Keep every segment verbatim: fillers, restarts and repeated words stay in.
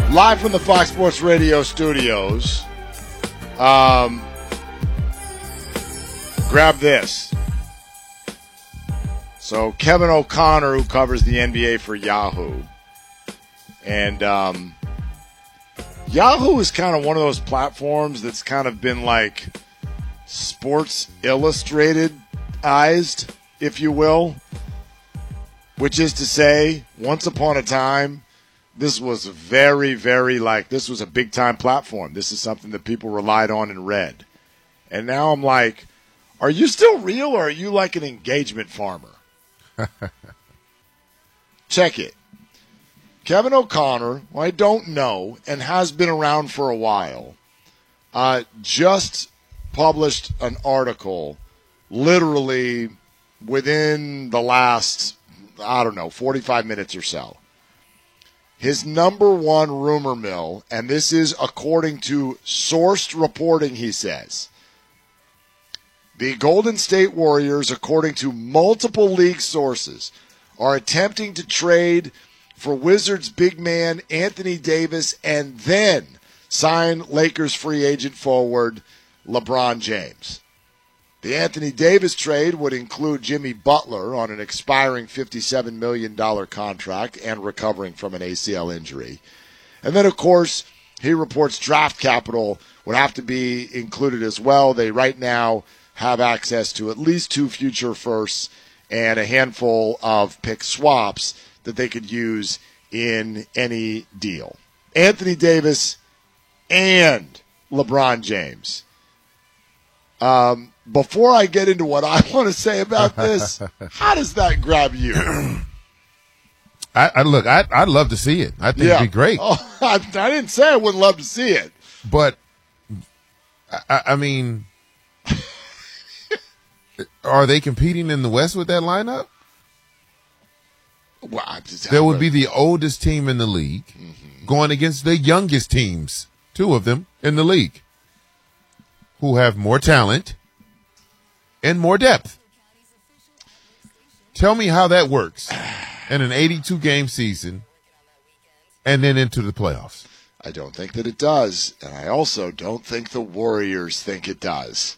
Live from the Fox Sports Radio studios. Um, grab this. So Kevin O'Connor, who covers the N B A for Yahoo, and um, Yahoo is kind of one of those platforms that's kind of been like Sports Illustrated-ized, if you will, which is to say, once upon a time, this was very, very like, this was a big-time platform. This is something that people relied on and read. And now I'm like, are you still real or are you like an engagement farmer? Check it. Kevin O'Connor, who I don't know and has been around for a while, uh, just published an article literally within the last, I don't know, forty-five minutes or so. His number one rumor mill, and this is according to sourced reporting, he says, the Golden State Warriors, according to multiple league sources, are attempting to trade for Wizards big man Anthony Davis and then sign Lakers free agent forward LeBron James. The Anthony Davis trade would include Jimmy Butler on an expiring fifty-seven million dollars contract and recovering from an A C L injury. And then, of course, he reports draft capital would have to be included as well. They right now have access to at least two future firsts and a handful of pick swaps that they could use in any deal. Anthony Davis and LeBron James. Um, before I get into what I want to say about this, how does that grab you? I, I look, I, I'd love to see it. I think yeah. it'd be great. Oh, I, I didn't say I wouldn't love to see it. But, I, I mean, are they competing in the West with that lineup? Well, I just, there would be the oldest team in the league mm-hmm. going against the youngest teams, two of them in the league, who have more talent and more depth. Tell me how that works in an eighty-two game season and then into the playoffs. I don't think that it does, and I also don't think the Warriors think it does.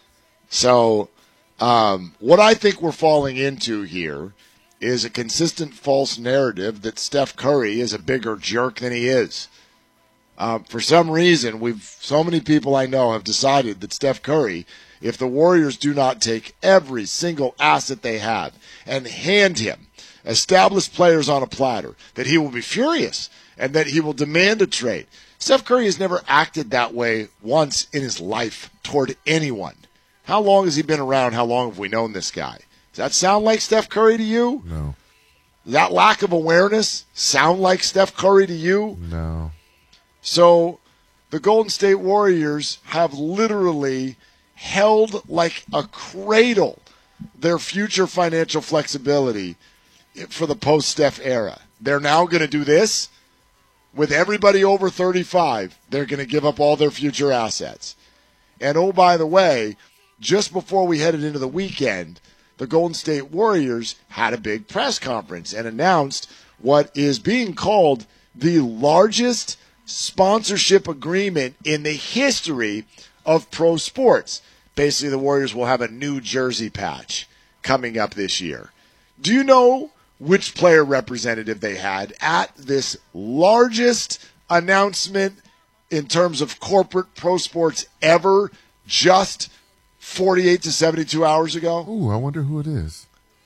So um, what I think we're falling into here is a consistent false narrative that Steph Curry is a bigger jerk than he is. Um, for some reason, we've so many people I know have decided that Steph Curry, if the Warriors do not take every single asset they have and hand him established players on a platter, that he will be furious and that he will demand a trade. Steph Curry has never acted that way once in his life toward anyone. How long has he been around? How long have we known this guy? Does that sound like Steph Curry to you? No. Does that lack of awareness sound like Steph Curry to you? No. So the Golden State Warriors have literally held like a cradle their future financial flexibility for the post-Steph era. They're now going to do this. With everybody over thirty-five, they're going to give up all their future assets. And oh, by the way, just before we headed into the weekend, the Golden State Warriors had a big press conference and announced what is being called the largest sponsorship agreement in the history of pro sports. Basically, the Warriors will have a new jersey patch coming up this year. Do you know which player representative they had at this largest announcement in terms of corporate pro sports ever just forty-eight to seventy-two hours ago? Ooh, I wonder who it is.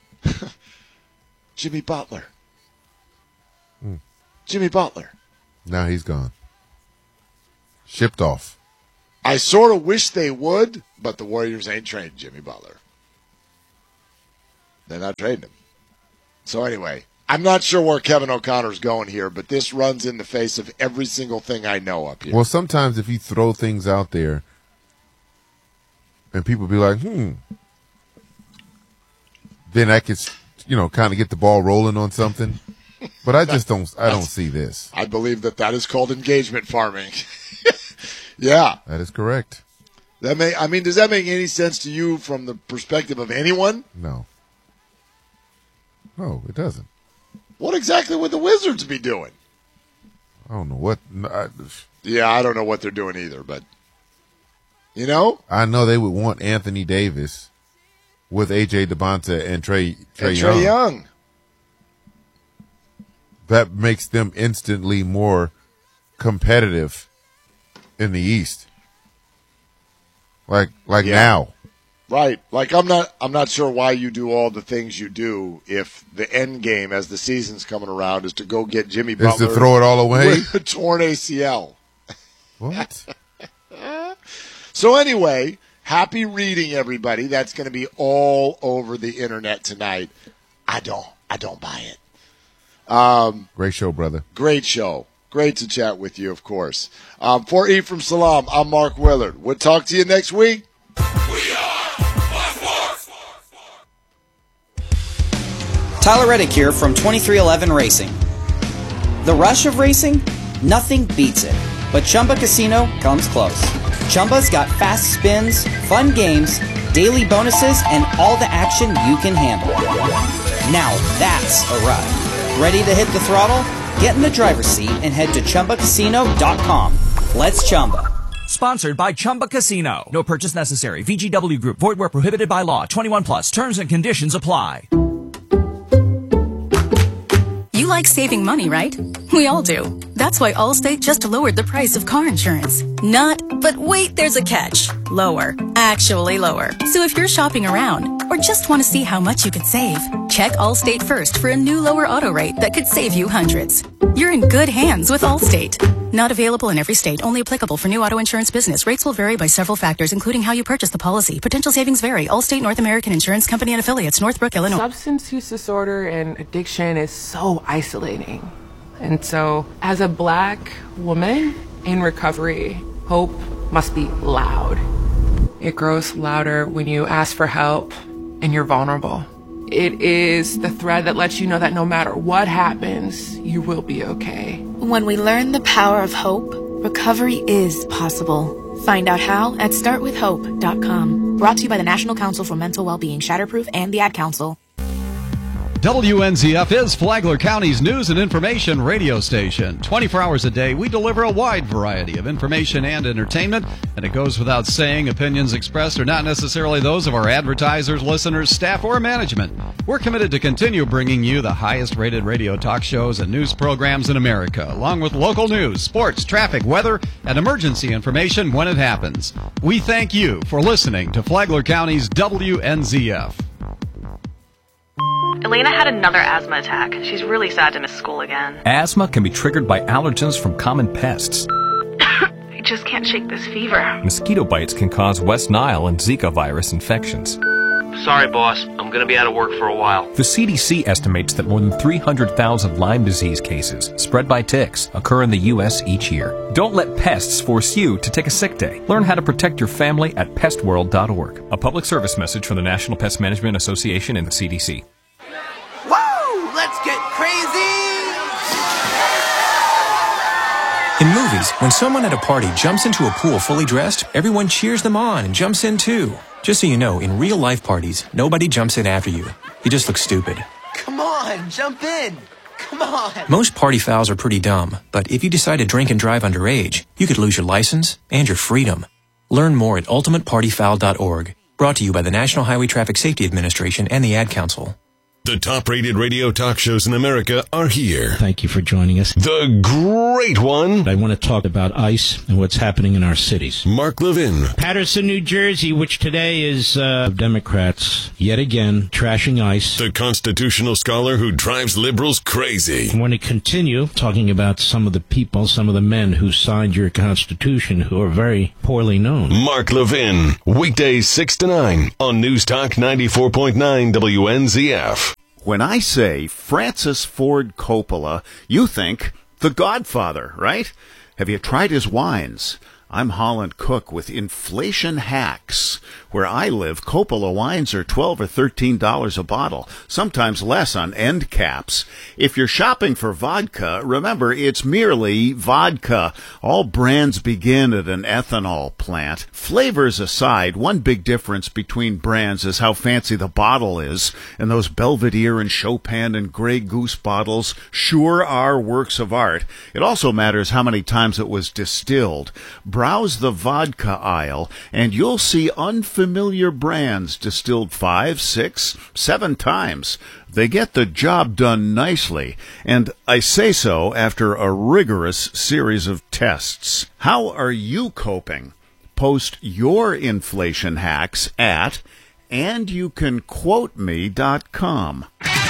Jimmy Butler. Mm. Jimmy Butler. Now he's gone. Shipped off. I sort of wish they would, but the Warriors ain't trading Jimmy Butler. They're not trading him. So anyway, I'm not sure where Kevin O'Connor's going here, but this runs in the face of every single thing I know up here. Well, sometimes if you throw things out there and people be like, hmm, then I could, you know, kind of get the ball rolling on something. But I just don't, I don't see this. I believe that that is called engagement farming. Yeah. That is correct. That may, I mean, does that make any sense to you from the perspective of anyone? No. No, it doesn't. What exactly would the Wizards be doing? I don't know what. I, yeah, I don't know what they're doing either, but you know, I know they would want Anthony Davis with A J DeBonta and Trey Trey and Young. Trey Young. That makes them instantly more competitive in the East. Like like Yeah. now. Right. Like I'm not I'm not sure why you do all the things you do if the end game as the season's coming around is to go get Jimmy Is Butler to throw it all away? with a torn A C L. What? So anyway, happy reading, everybody. That's going to be all over the internet tonight. I don't I don't buy it. Um, Great show, brother. Great show. Great to chat with you, of course. Um, for Ephraim Salam, I'm Mark Willard. We'll talk to you next week. Tyler Reddick here from twenty-three eleven Racing. The rush of racing? Nothing beats it. But Chumba Casino comes close. Chumba's got fast spins, fun games, daily bonuses, and all the action you can handle. Now that's a ride. Ready to hit the throttle? Get in the driver's seat and head to Chumba Casino dot com. Let's Chumba. Sponsored by Chumba Casino. No purchase necessary. V G W Group. Void where prohibited by law. twenty-one plus. Terms and conditions apply. You like saving money, right? We all do. That's why Allstate just lowered the price of car insurance. Not, but wait, there's a catch. Lower. Actually lower. So if you're shopping around or just want to see how much you could save, check Allstate first for a new lower auto rate that could save you hundreds. You're in good hands with Allstate. Not available in every state. Only applicable for new auto insurance business. Rates will vary by several factors, including how you purchase the policy. Potential savings vary. Allstate North American Insurance Company and Affiliates, Northbrook, Illinois. Substance use disorder and addiction is so isolating. And so, as a black woman in recovery, hope must be loud. It grows louder when you ask for help and you're vulnerable. It is the thread that lets you know that no matter what happens, you will be okay. When we learn the power of hope, recovery is possible. Find out how at start with hope dot com. Brought to you by the National Council for Mental Wellbeing, Shatterproof, and the Ad Council. W N Z F is Flagler County's news and information radio station. twenty-four hours a day, we deliver a wide variety of information and entertainment, and it goes without saying, opinions expressed are not necessarily those of our advertisers, listeners, staff, or management. We're committed to continue bringing you the highest-rated radio talk shows and news programs in America, along with local news, sports, traffic, weather, and emergency information when it happens. We thank you for listening to Flagler County's W N Z F. Elena had another asthma attack. She's really sad to miss school again. Asthma can be triggered by allergens from common pests. I just can't shake this fever. Mosquito bites can cause West Nile and Zika virus infections. Sorry, boss. I'm going to be out of work for a while. The C D C estimates that more than three hundred thousand Lyme disease cases spread by ticks occur in the U S each year. Don't let pests force you to take a sick day. Learn how to protect your family at pest world dot org. A public service message from the National Pest Management Association and the C D C. Let's get crazy! In movies, when someone at a party jumps into a pool fully dressed, everyone cheers them on and jumps in too. Just so you know, in real-life parties, nobody jumps in after you. You just look stupid. Come on, jump in! Come on! Most party fouls are pretty dumb, but if you decide to drink and drive underage, you could lose your license and your freedom. Learn more at ultimate party foul dot org. Brought to you by the National Highway Traffic Safety Administration and the Ad Council. The top-rated radio talk shows in America are here. Thank you for joining us. The great one. I want to talk about ICE and what's happening in our cities. Mark Levin. Patterson, New Jersey, which today is uh, Democrats, yet again, trashing ICE. The constitutional scholar who drives liberals crazy. I want to continue talking about some of the people, some of the men who signed your Constitution who are very poorly known. Mark Levin. Weekdays six to nine on News Talk ninety-four point nine W N Z F. When I say Francis Ford Coppola, you think The Godfather, right? Have you tried his wines? I'm Holland Cook with Inflation Hacks. Where I live, Coppola wines are twelve or thirteen dollars a bottle, sometimes less on end caps. If you're shopping for vodka, remember it's merely vodka. All brands begin at an ethanol plant. Flavors aside, one big difference between brands is how fancy the bottle is, and those Belvedere and Chopin and Grey Goose bottles sure are works of art. It also matters how many times it was distilled. Browse the vodka aisle, and you'll see unfamiliar brands distilled five, six, seven times. They get the job done nicely, and I say so after a rigorous series of tests. How are you coping? Post your inflation hacks at and you can quote me dot com.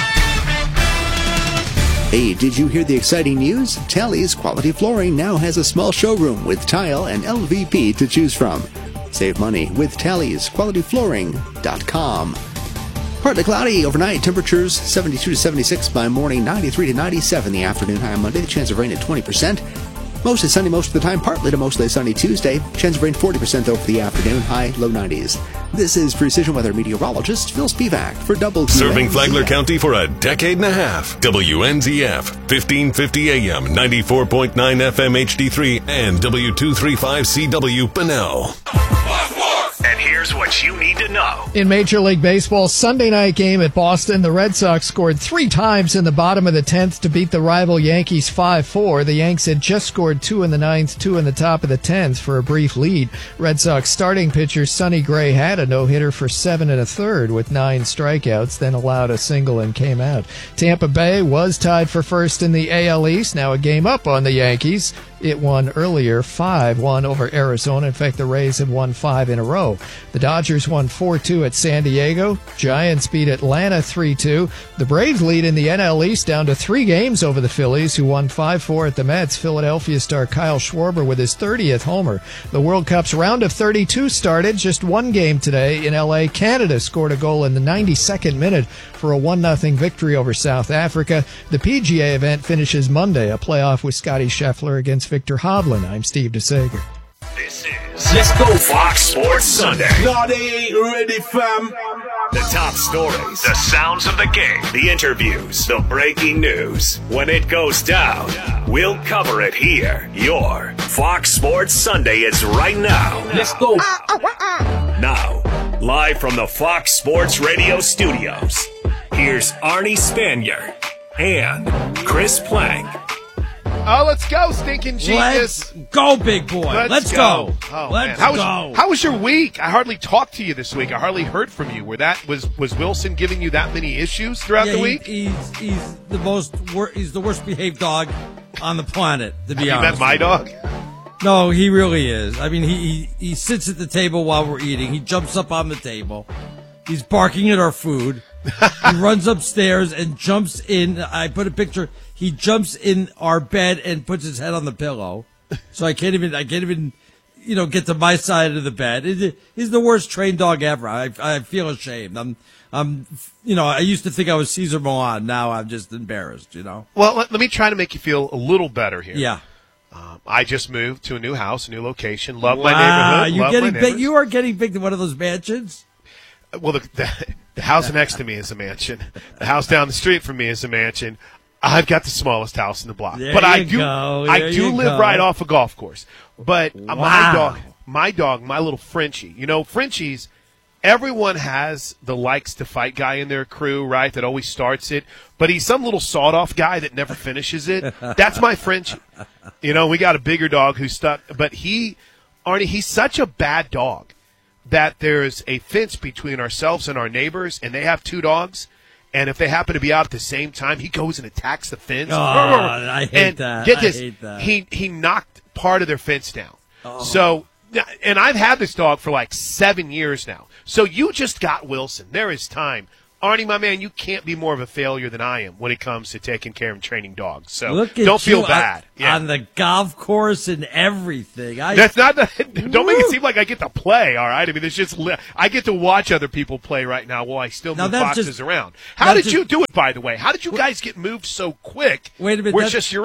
Hey, did you hear the exciting news? Tally's Quality Flooring now has a small showroom with tile and L V P to choose from. Save money with Tally's Quality Flooring dot com. Partly cloudy overnight, temperatures seventy-two to seventy-six by morning, ninety-three to ninety-seven the afternoon, high on Monday, the chance of rain at twenty percent. Mostly sunny most of the time, partly to mostly sunny Tuesday. Chance of rain forty percent though for the afternoon, high low nineties. This is Precision Weather meteorologist Phil Spivak for W N Z F. Serving Flagler County for a decade and a half. W N Z F, fifteen fifty A M, ninety-four point nine F M H D three, and W two thirty-five C W Bunnell. And here's what you need to know. In Major League Baseball's Sunday night game at Boston, the Red Sox scored three times in the bottom of the tenth to beat the rival Yankees five four. The Yanks had just scored two in the ninth, two in the top of the tenth for a brief lead. Red Sox starting pitcher Sonny Gray had a no-hitter for seven and a third with nine strikeouts, then allowed a single and came out. Tampa Bay was tied for first in the A L East, now a game up on the Yankees. It won earlier five one over Arizona. In fact, the Rays have won five in a row. The Dodgers won four two at San Diego. Giants beat Atlanta three two. The Braves lead in the N L East down to three games over the Phillies, who won five four at the Mets. Philadelphia star Kyle Schwarber with his thirtieth homer. The World Cup's round of thirty-two started. Just one game today in L A. Canada scored a goal in the ninety-second minute for a one nothing victory over South Africa. The P G A event finishes Monday, a playoff with Scotty Scheffler against Victor Hovland. I'm Steve DeSager. This is Let's Go Fox Sports Sunday. Not ain't ready, fam. The top stories, the sounds of the game, the interviews, the breaking news. When it goes down, we'll cover it here. Your Fox Sports Sunday is right now. Let's go. Now, live from the Fox Sports Radio studios, here's Arnie Spanier and Chris Plank. Oh, let's go, stinking genius. Let's go, big boy. Let's, let's go. go. Oh, let's man. How go. Was, how was your week? I hardly talked to you this week. I hardly heard from you. Were that was was Wilson giving you that many issues throughout yeah, the he, week? He's he's the most wor- he's the worst behaved dog on the planet. To be Have honest, you met my dog? No, he really is. I mean, he, he he sits at the table while we're eating. He jumps up on the table. He's barking at our food. He runs upstairs and jumps in. I put a picture. He jumps in our bed and puts his head on the pillow. So I can't even, I can't even, you know, get to my side of the bed. He's the worst trained dog ever. I, I feel ashamed. I'm, I'm, you know, I used to think I was Cesar Millan. Now I'm just embarrassed, you know. Well, let, let me try to make you feel a little better here. Yeah. Um, I just moved to a new house, a new location. Love wow, my neighborhood. You're love getting my big. You are getting big to one of those mansions. Well, the, the, the house next to me is a mansion. The house down the street from me is a mansion. I've got the smallest house in the block, there but I you do. Go. I there do live go. right off a golf course. But wow. my dog, my dog, my little Frenchie. You know, Frenchies. Everyone has the likes to fight guy in their crew, right? That always starts it, but he's some little sawed-off guy that never finishes it. That's my Frenchie. You know, we got a bigger dog who's stuck, but he, Arnie, he's such a bad dog that there's a fence between ourselves and our neighbors, and they have two dogs. And if they happen to be out at the same time, he goes and attacks the fence. Oh, I hate and that. Get this, I hate that. he he knocked part of their fence down. Oh. So, and I've had this dog for like seven years now. So you just got Wilson. There is time. Arnie, my man, you can't be more of a failure than I am when it comes to taking care and training dogs. So Look at don't feel you bad. on, yeah. on the golf course and everything. I, That's not. The, don't make it seem like I get to play. All right. I mean, there's just I get to watch other people play right now while I still Now move that's boxes just- around. How did just- you do it, by the way? How did you guys get moved so quick? Wait a minute. Where that's- it's just you're in.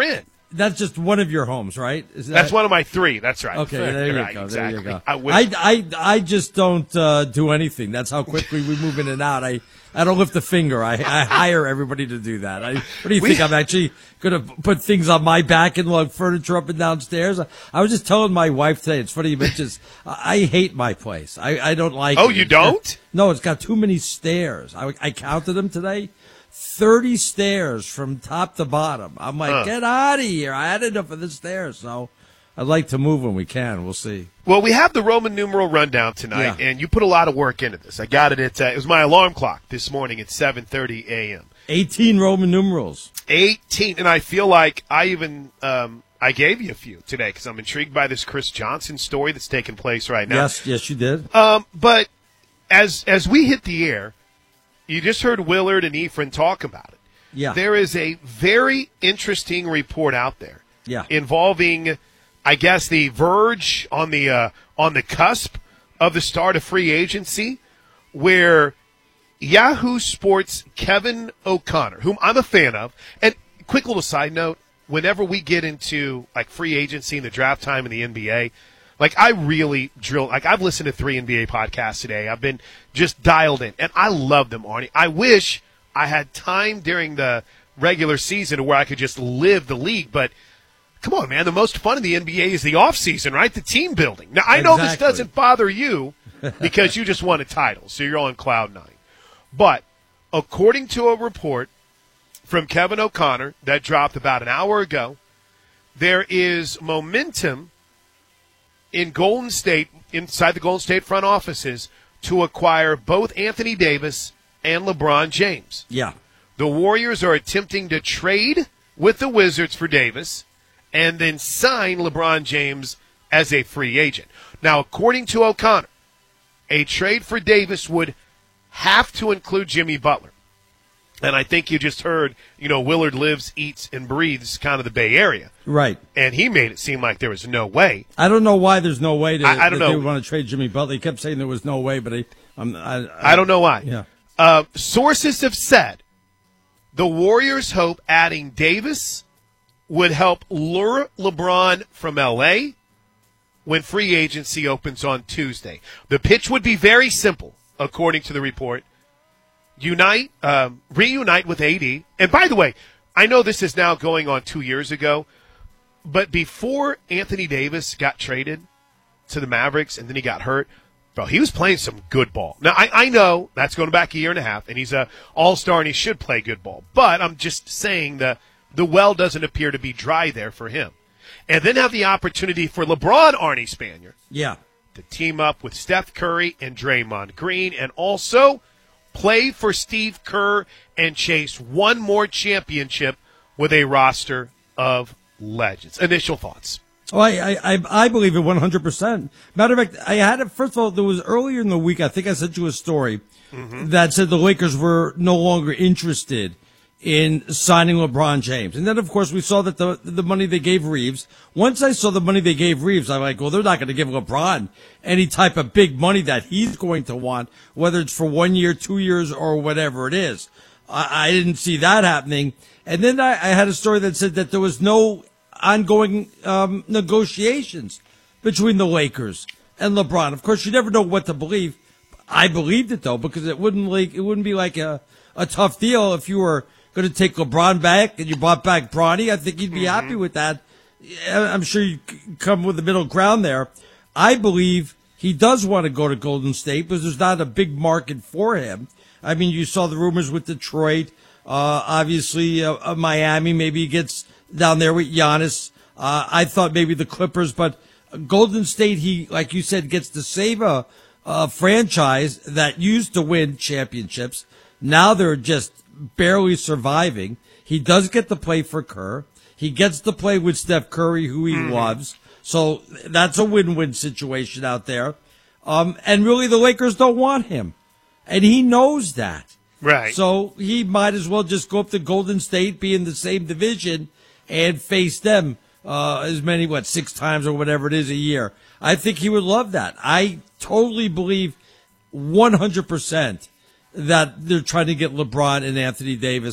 That's just one of your homes, right? Is that, That's one of my three. That's right. Okay, there you right, go. Exactly. There you go. I, wish. I, I, I just don't uh, do anything. That's how quickly we move in and out. I, I don't lift a finger. I, I hire everybody to do that. I, what do you We- think? I'm actually going to put things on my back and lug furniture up and downstairs. I, I was just telling my wife today. It's funny you mentioned this. I, I hate my place. I, I don't like. Oh, it. you don't? No, it's got too many stairs. I, I counted them today. thirty stairs from top to bottom. I'm like, Huh. get out of here. I had enough of the stairs. So I'd like to move when we can. We'll see. Well, we have the Roman numeral rundown tonight, Yeah. and you put a lot of work into this. I got it at uh, it was my alarm clock this morning at seven thirty a.m. eighteen Roman numerals. eighteen, and I feel like I even um, I gave you a few today because I'm intrigued by this Chris Johnson story that's taking place right now. Yes, yes, you did. Um, but as as we hit the air, you just heard Willard and Ephraim talk about it. Yeah. There is a very interesting report out there. Yeah. Involving, I guess, the verge on the uh, on the cusp of the start of free agency, where Yahoo Sports' Kevin O'Connor, whom I'm a fan of, and quick little side note: whenever we get into like free agency and the draft time in the N B A. Like, I really drill. Like, I've listened to three N B A podcasts today. I've been just dialed in, and I love them, Arnie. I wish I had time during the regular season where I could just live the league, but come on, man. The most fun in the N B A is the offseason, right? The team building. Now, I know this Exactly. doesn't bother you because you just won a title, so you're on cloud nine. But according to a report from Kevin O'Connor that dropped about an hour ago, there is momentum in Golden State, inside the Golden State front offices, to acquire both Anthony Davis and LeBron James. Yeah. The Warriors are attempting to trade with the Wizards for Davis and then sign LeBron James as a free agent. Now, according to O'Connor, a trade for Davis would have to include Jimmy Butler. And I think you just heard, you know, Willard lives, eats, and breathes kind of the Bay Area. Right. And he made it seem like there was no way. I don't know why there's no way to, I- I don't that they know. would want to trade Jimmy Butler. He kept saying there was no way, but I, I'm, I, I, I don't know why. Yeah. Uh, sources have said the Warriors hope adding Davis would help lure LeBron from L A when free agency opens on Tuesday. The pitch would be very simple, according to the report. Unite, um, reunite with A D. And by the way, I know this is now going on two years ago, but before Anthony Davis got traded to the Mavericks and then he got hurt, bro, he was playing some good ball. Now, I, I know that's going back a year and a half, and he's a all-star and he should play good ball. But I'm just saying the, the well doesn't appear to be dry there for him. And then have the opportunity for LeBron, Arnie Spanier, Yeah. to team up with Steph Curry and Draymond Green, and also play for Steve Kerr and chase one more championship with a roster of legends. Initial thoughts. Oh, I, I, I believe it one hundred percent. Matter of fact, I had it, first of all, there was earlier in the week, I think I sent you a story that said the Lakers were no longer interested in signing LeBron James. And then, of course, we saw that the the money they gave Reeves, once I saw the money they gave Reeves, I'm like, well, they're not going to give LeBron any type of big money that he's going to want, whether it's for one year, two years, or whatever it is. I, I didn't see that happening. And then I, I had a story that said that there was no ongoing um, negotiations between the Lakers and LeBron. Of course, you never know what to believe. I believed it, though, because it wouldn't like it wouldn't be like a, a tough deal if you were going to take LeBron back and you brought back Bronny. I think you'd be happy with that. I'm sure you come with the middle ground there. I believe he does want to go to Golden State because there's not a big market for him. I mean, you saw the rumors with Detroit. Uh, obviously, uh, uh, Miami, maybe he gets down there with Giannis. Uh, I thought maybe the Clippers, but Golden State, he, like you said, gets to save a, a franchise that used to win championships. Now they're just barely surviving. He does get to play for Kerr. He gets to play with Steph Curry, who he mm. loves. So that's a win-win situation out there. Um, and really, the Lakers don't want him. And he knows that. Right. So he might as well just go up to Golden State, be in the same division, and face them uh, as many, what, six times or whatever it is a year. I think he would love that. I totally believe one hundred percent that they're trying to get LeBron and Anthony Davis.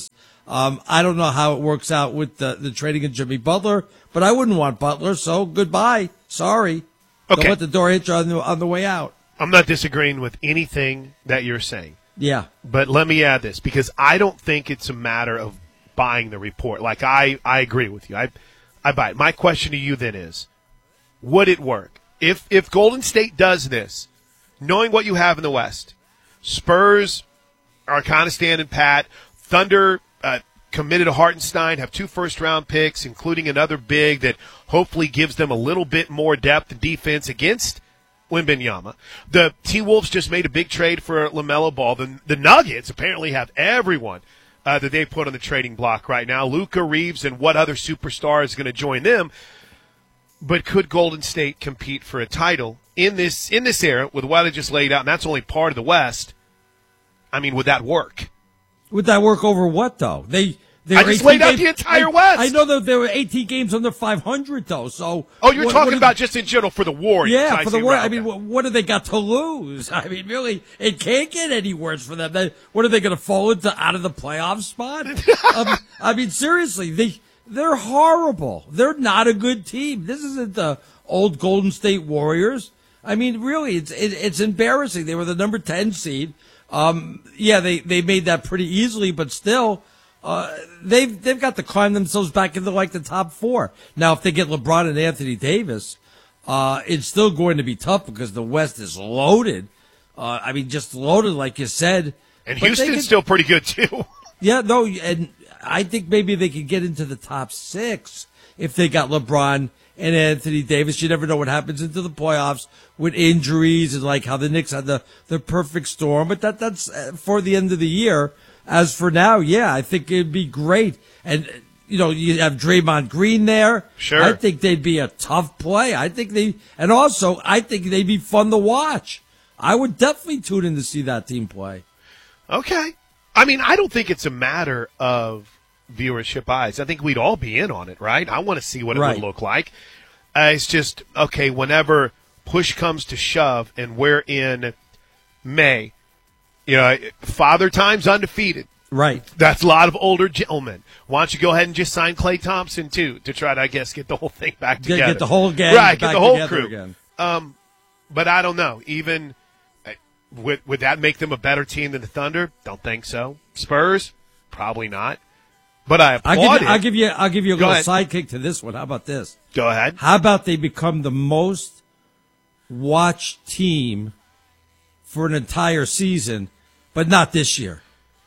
Um, I don't know how it works out with the, the trading of Jimmy Butler, but I wouldn't want Butler, so goodbye. Sorry. Okay. Don't let the door hit you on the, on the way out. I'm not disagreeing with anything that you're saying. Yeah. But let me add this, because I don't think it's a matter of buying the report. Like, I, I agree with you. I I buy it. My question to you then is, would it work? If if Golden State does this, knowing what you have in the West, Spurs are kind of standing pat, Thunder uh, committed to Hartenstein, have two first-round picks, including another big that hopefully gives them a little bit more depth and defense against Wembanyama. The T-Wolves just made a big trade for LaMelo Ball. The, the Nuggets apparently have everyone uh, that they put on the trading block right now. Luka, Reeves, and what other superstar is going to join them. But could Golden State compete for a title in this in this era with what I just laid out, and that's only part of the West? I mean, would that work? Would that work over what, though? They, they I just laid out games, the entire I, West. I know that there were eighteen games under five hundred, though. So, oh, you're what, talking what about they, just in general for the Warriors. Yeah, I for the see, Warriors. right, I mean, what, what do they got to lose? I mean, really, it can't get any worse for them. They, what are they going to fall into out of the playoff spot? um, I mean, seriously, they they're horrible. They're not a good team. This isn't the old Golden State Warriors. I mean, really, it's it, it's embarrassing. They were the number ten seed. Um, yeah, they, they made that pretty easily, but still, uh, they've, they've got to climb themselves back into like the top four. Now, if they get LeBron and Anthony Davis, uh, it's still going to be tough because the West is loaded. Uh, I mean, just loaded, like you said. And But Houston's they could- still pretty good, too. Yeah, no, and I think maybe they could get into the top six if they got LeBron and Anthony Davis. You never know what happens into the playoffs with injuries and like how the Knicks had the, the perfect storm. But that that's uh, for the end of the year. As for now, yeah, I think it'd be great. And, you know, you have Draymond Green there. Sure. I think they'd be a tough play. I think they, and also I think they'd be fun to watch. I would definitely tune in to see that team play. Okay. I mean, I don't think it's a matter of viewership eyes. I think we'd all be in on it, right? I want to see what it Right. would look like. Uh, it's just, okay, whenever push comes to shove and we're in May, you know, Father Time's undefeated. Right. That's a lot of older gentlemen. Why don't you go ahead and just sign Klay Thompson, too, to try to, I guess, get the whole thing back Get- together. get the whole gang Right, back get the whole together crew. again. Um, but I don't know. Even uh, would, would that make them a better team than the Thunder? Don't think so. Spurs? Probably not. But I applaud I'll give, it. you, I'll give you. I'll give you a Go little ahead. sidekick to this one. How about this? Go ahead. How about they become the most watched team for an entire season, but not this year.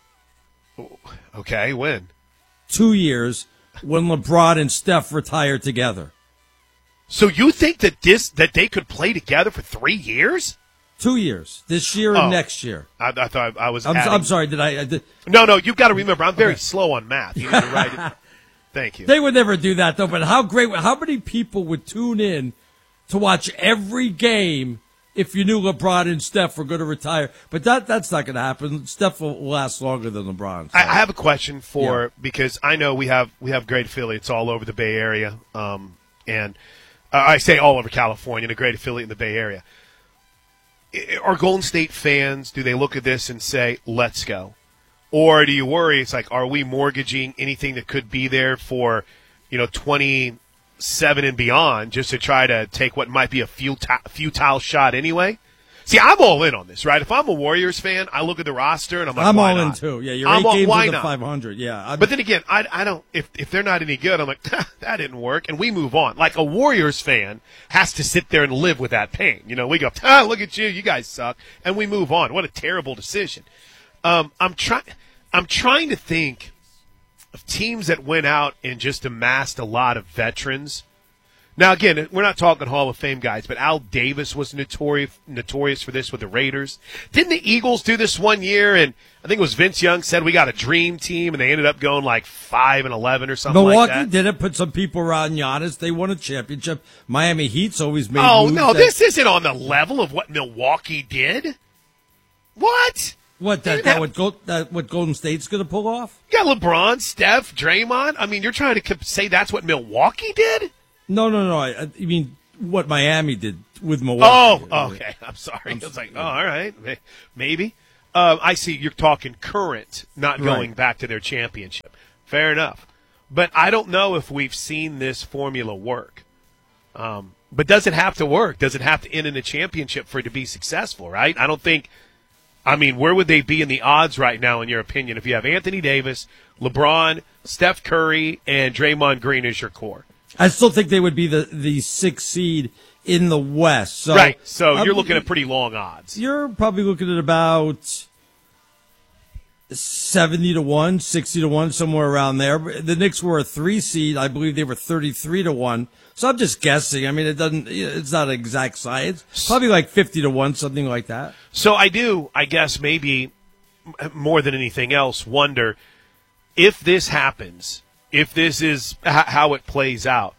Okay, when? Two years when LeBron and Steph retire together. So you think that this that they could play together for three years? Two years. This year and Oh. next year. I, I thought I was. I'm, adding- I'm sorry. Did I? I did, No, no. You've got to remember, I'm very Okay. slow on math. You need to write it. Thank you. They would never do that, though. But how great, how many people would tune in to watch every game if you knew LeBron and Steph were going to retire? But that that's not going to happen. Steph will last longer than LeBron. So. I, I have a question for because I know we have we have great affiliates all over the Bay Area, um, and uh, I say all over California, and a great affiliate in the Bay Area. I- Are Golden State fans? Do they look at this and say, "Let's go," or do you worry? It's like, are we mortgaging anything that could be there for, you know, twenty-seven and beyond, just to try to take what might be a futile, futile shot anyway? See, I'm all in on this, right? If I'm a Warriors fan, I look at the roster and I'm like, I'm why all in not? too. Yeah, you're I'm eight all- games why under not? five hundred. Yeah, I'm, But then again, I, I don't. If if they're not any good, I'm like, that didn't work, and we move on. Like a Warriors fan has to sit there and live with that pain. You know, we go, ah, look at you, you guys suck, and we move on. What a terrible decision. Um, I'm trying. I'm trying to think of teams that went out and just amassed a lot of veterans. Now, again, we're not talking Hall of Fame guys, but Al Davis was notorious notorious for this with the Raiders. Didn't the Eagles do this one year? And I think it was Vince Young said we got a dream team, and they ended up going like five and eleven or something Milwaukee like that. did it. Put some people around Giannis. They won a championship. Miami Heat's always made. Oh moves no, that- this isn't on the level of what Milwaukee did. What? What that, that what Gold, that what Golden State's going to pull off? You got LeBron, Steph, Draymond. I mean, you're trying to comp- say that's what Milwaukee did? No, no, no. I, I mean what Miami did with Milwaukee. Oh, okay. I'm sorry. I was like, oh, all right, maybe. Uh, I see. You're talking current, not Right. going back to their championship. Fair enough. But I don't know if we've seen this formula work. Um, but does it have to work? Does it have to end in a championship for it to be successful, right? I don't think – I mean, where would they be in the odds right now, in your opinion, if you have Anthony Davis, LeBron, Steph Curry, and Draymond Green as your core? I still think they would be the, the sixth seed in the West. So, right. So um, you're looking at pretty long odds. You're probably looking at about seventy to one, sixty to one, somewhere around there. The Knicks were a three seed. I believe they were thirty-three to one. So I'm just guessing. I mean, it doesn't, it's not exact science. Probably like fifty to one, something like that. So I do, I guess, maybe more than anything else, wonder if this happens, if this is h- how it plays out.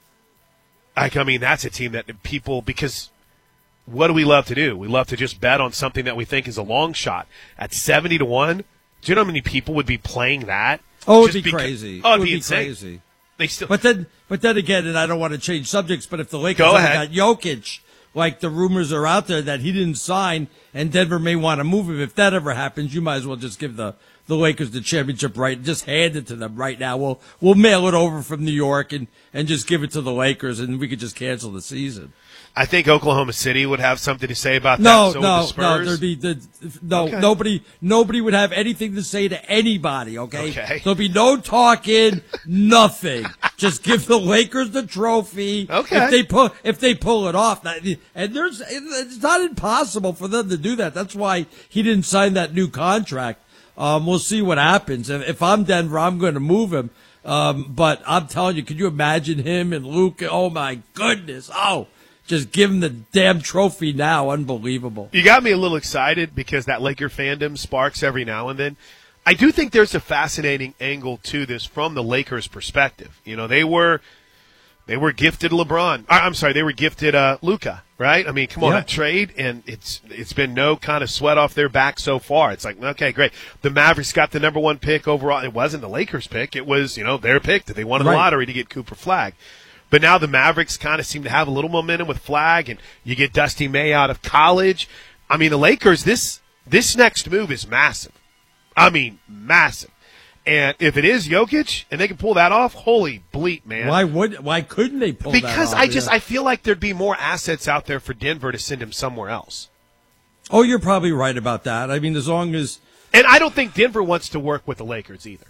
Like, I mean, that's a team that people, because what do we love to do? We love to just bet on something that we think is a long shot. At seventy to one, do you know how many people would be playing that? Oh, it'd be because, crazy. Oh, it'd it would be, be insane. crazy. They still, but then, but then again, and I don't want to change subjects, but if the Lakers Go ever ahead. got Jokic, like the rumors are out there that he didn't sign, and Denver may want to move him, if that ever happens, you might as well just give the, the Lakers the championship right, just hand it to them right now. We'll we'll mail it over from New York and, and just give it to the Lakers, and we could just cancel the season. I think Oklahoma City would have something to say about No, that. So no, would the Spurs. no. There'd be the, no, Okay. nobody, nobody would have anything to say to anybody. Okay, Okay. there'll be no talking, nothing. Just give the Lakers the trophy. Okay. If they pull, if they pull it off, that, and there's, it's not impossible for them to do that. That's why he didn't sign that new contract. Um, we'll see what happens. If, if I'm Denver, I'm going to move him. Um, but I'm telling you, could you imagine him and Luka? Oh my goodness! Oh. Just give him the damn trophy now. Unbelievable. You got me a little excited because that Laker fandom sparks every now and then. I do think there's a fascinating angle to this from the Lakers' perspective. You know, they were they were gifted LeBron. I'm sorry, they were gifted uh, Luka, right? I mean, come on, Yeah. that trade, and it's it's been no kind of sweat off their back so far. It's like, okay, great. The Mavericks got the number one pick overall. It wasn't the Lakers' pick. It was, you know, their pick that they won in the Right. lottery to get Cooper Flagg. But now the Mavericks kind of seem to have a little momentum with Flagg, and you get Dusty May out of college. I mean, the Lakers, this this next move is massive. I mean, massive. And if it is Jokic and they can pull that off, holy bleep, man. Why would? Why couldn't they pull that Because off? I just Yeah. I feel like there'd be more assets out there for Denver to send him somewhere else. Oh, you're probably right about that. I mean, as long as And I don't think Denver wants to work with the Lakers either.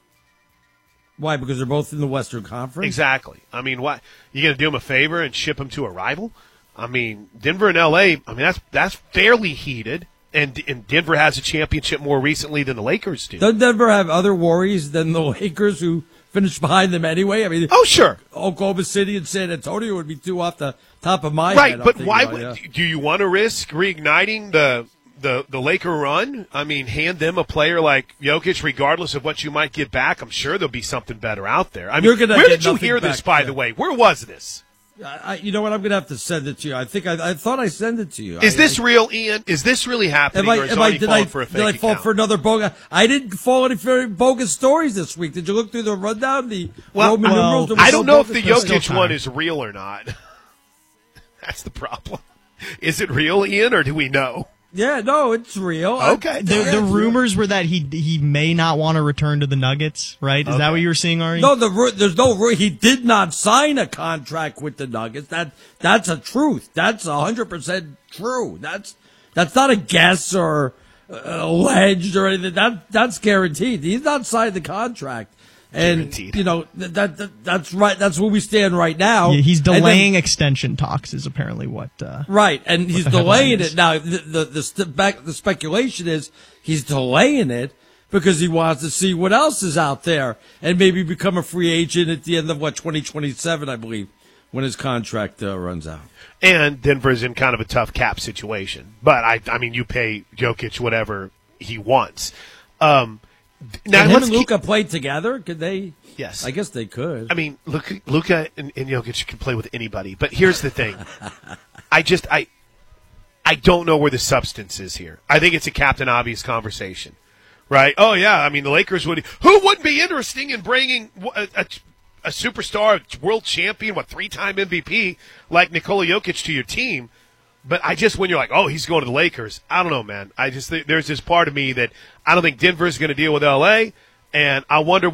why? Because they're both in the Western Conference. Exactly. I mean, what you going to do him a favor and ship him to a rival? I mean, Denver and L A. I mean, that's that's fairly heated, and and Denver has a championship more recently than the Lakers do. Doesn't Denver have other worries than the Lakers, who finished behind them anyway? I mean, oh sure, Oklahoma City and San Antonio would be two off the top of my right, head. I'm but thinking why about, would yeah. do you want to risk reigniting the the the Laker run? I mean, hand them a player like Jokic, regardless of what you might get back. I'm sure there'll be something better out there. I mean, You're gonna where get did you nothing hear this, back, by yeah. the way? Where was this? I, I- you know what? I'm going to have to send it to you. I think I, I thought I sent it to you. Is I, this I, real, Ian? Is this really happening, Am I, or is am it I, already did falling I, for a fake did I fall account? for another bogus? I didn't fall any for bogus stories this week. Did you look through the rundown? The Well, Roman well, numerals? There was I no don't know if bogus the stuff. Jokic one is real or not. That's the problem. Is it real, Ian, or do we know? Yeah, no, it's real. Okay. The, Yeah, the it's real. rumors were that he he may not want to return to the Nuggets, right? Is that what you were seeing, Ari? No, the ru- there's no ru- he did not sign a contract with the Nuggets. That that's a truth. That's a hundred percent true. That's that's not a guess or uh, alleged or anything. That that's guaranteed. He's not signed the contract, and Guaranteed. you know that, that, that that's right. That's where we stand right now. Yeah, he's And then- delaying extension talks, is apparently what. Uh, Right, and he's the headline delaying is. it now. The the the, st- back, the speculation is he's delaying it because he wants to see what else is out there and maybe become a free agent at the end of what twenty twenty-seven, I believe, when his contract uh, runs out. And Denver's in kind of a tough cap situation. But, I I mean, you pay Jokic whatever he wants. Um, now, Can him let's and keep- Luka play together? Could they? Yes. I guess they could. I mean, Luka, Luka and, and Jokic can play with anybody. But here's the thing. I just, I I don't know where the substance is here. I think it's a Captain Obvious conversation, right? Oh, yeah, I mean, the Lakers would – who wouldn't be interesting in bringing a, a, a superstar, a world champion, what, three-time M V P like Nikola Jokic to your team? But I just – when you're like, oh, he's going to the Lakers, I don't know, man. I just – there's this part of me that I don't think Denver's going to deal with L A, and I wonder